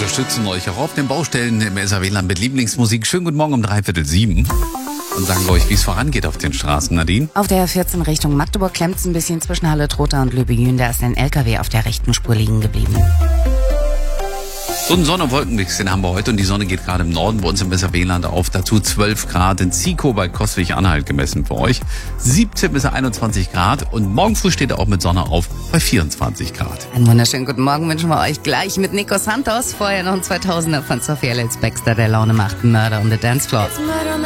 unterstützen euch auch auf den Baustellen im SAW-Land mit Lieblingsmusik. Schönen guten Morgen um 6:45. Und sagen wir euch, wie es vorangeht auf den Straßen, Nadine. Auf der 14 Richtung Magdeburg klemmt es ein bisschen zwischen Halle Trotha und Löbejün. Da ist ein LKW auf der rechten Spur liegen geblieben. So einen Sonne- und Wolkenmix, den haben wir heute und die Sonne geht gerade im Norden bei uns im SAW-Land auf. Dazu 12 Grad in Zico bei Coswig-Anhalt gemessen für euch. 17 bis 21 Grad und morgen früh steht er auch mit Sonne auf bei 24 Grad. Einen wunderschönen guten Morgen wünschen wir euch gleich mit Nico Santos. Vorher noch ein 2000er von Sophia Ellis-Bextor, der Laune macht Murder on the Dance Floor.